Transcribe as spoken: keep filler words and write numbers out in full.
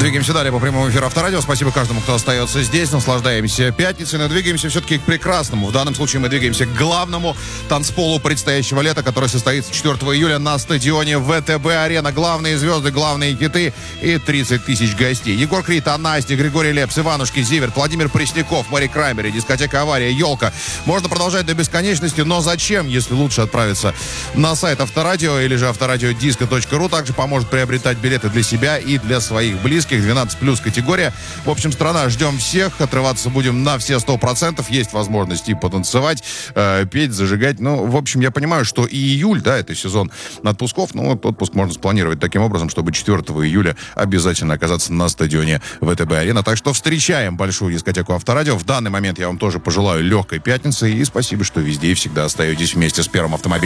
Двигаемся далее по прямому эфиру Авторадио. Спасибо каждому, кто остается здесь. Наслаждаемся пятницей, но двигаемся все-таки к прекрасному. В данном случае мы двигаемся к главному танцполу предстоящего лета, который состоится четвёртого июля на стадионе ВТБ-арена. Главные звезды, главные хиты и тридцать тысяч гостей. Егор Крид, Настя, Григорий Лепс, Иванушки, Зиверт, Владимир Пресняков, Мэри Краймери, дискотека «Авария», «Елка». Можно продолжать до бесконечности, но зачем, если лучше отправиться на сайт Авторадио или же авторадиодиско точка ру. Также поможет приобретать билеты для себя и для своих близких. двенадцать плюс категория. В общем, страна, ждем всех. Отрываться будем на все сто процентов. Есть возможность и потанцевать, э, петь, зажигать. Ну, в общем, я понимаю, что и июль, да, это сезон отпусков. Ну, вот отпуск можно спланировать таким образом, чтобы четвёртого июля обязательно оказаться на стадионе ВТБ-арена. Так что встречаем большую дискотеку Авторадио. В данный момент я вам тоже пожелаю легкой пятницы. И спасибо, что везде и всегда остаетесь вместе с Первым автомобилем.